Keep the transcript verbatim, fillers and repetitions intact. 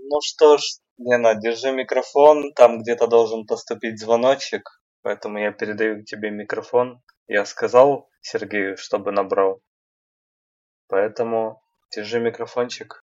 Ну что ж, Лена, держи микрофон, там где-то должен поступить звоночек, поэтому я передаю тебе микрофон. Я сказал Сергею, чтобы набрал, поэтому держи микрофончик.